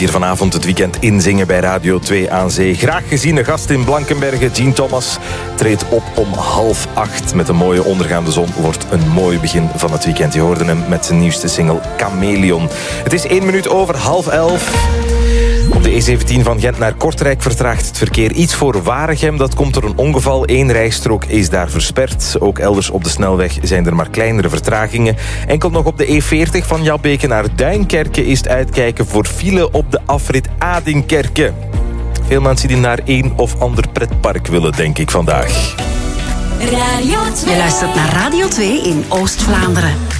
hier vanavond het weekend inzingen bij Radio 2 aan Zee. Graag geziene gast in Blankenberge, Gene Thomas, treedt op om 7:30. Met een mooie ondergaande zon wordt een mooi begin van het weekend. Je hoorde hem met zijn nieuwste single Chameleon. Het is 1 minuut over 10:30. Op de E17 van Gent naar Kortrijk vertraagt het verkeer iets voor Waregem. Dat komt door een ongeval. 1 rijstrook is daar versperd. Ook elders op de snelweg zijn er maar kleinere vertragingen. Enkel nog op de E40 van Jabbeke naar Duinkerke is het uitkijken voor file op de afrit Adinkerke. Veel mensen die naar een of ander pretpark willen, denk ik, vandaag. Radio 2. Je luistert naar Radio 2 in Oost-Vlaanderen.